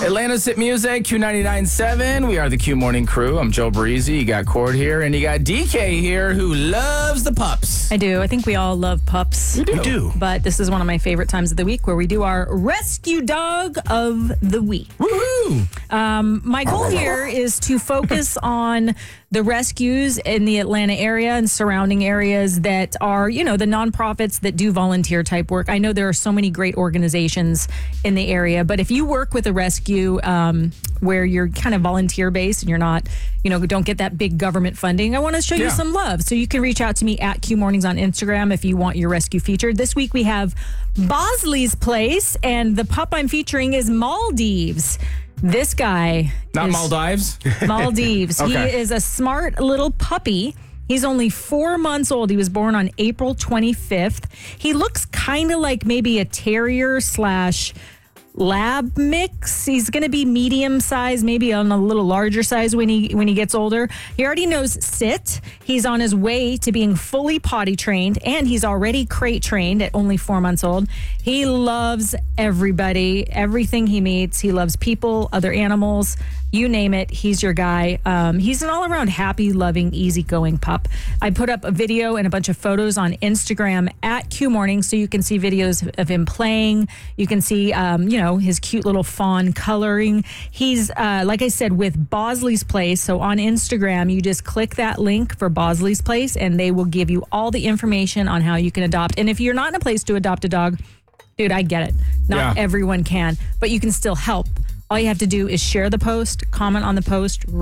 Atlanta's Hit Music, Q99.7. We are the Q Morning Crew. I'm Joe Breezy. You got Cord here, and you got DK here, who loves the pups. I do. I think we all love pups. We do. But this is one of my favorite times of the week where we do our Rescue Dog of the Week. Woohoo! My goal here is to focus on the rescues in the Atlanta area and surrounding areas that are, the nonprofits that do volunteer type work. I know there are so many great organizations in the area, but if you work with a rescue where you're kind of volunteer based and you're not, don't get that big government funding, I want to show you some love. So you can reach out to me at Q Mornings on Instagram if you want your rescue featured. This week we have Bosley's Place, and the pup I'm featuring is Maldives. This guy Not Maldives? Maldives. Okay. He is a smart little puppy. He's only 4 months old. He was born on April 25th. He looks kind of like maybe a terrier / lab mix. He's going to be medium size, maybe on a little larger size when he gets older. He already knows sit. He's on his way to being fully potty trained, and he's already crate trained at only 4 months old. He loves everybody, everything he meets. He loves people, other animals, you name it. He's your guy. He's an all-around happy, loving, easygoing pup. I put up a video and a bunch of photos on Instagram at Q Morning, so you can see videos of him playing. You can see, his cute little fawn coloring. He's, like I said, with Bosley's Place. So on Instagram, you just click that link for Bosley's Place, and they will give you all the information on how you can adopt. And if you're not in a place to adopt a dog, dude, I get it. Not everyone can, but you can still help. All you have to do is share the post, comment on the post,